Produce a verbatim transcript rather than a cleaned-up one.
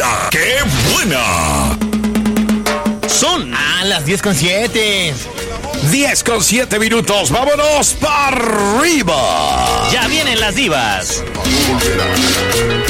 ¡La qué buena! Son a las diez con siete. diez con siete minutos. ¡Vámonos para arriba! Ya vienen las divas.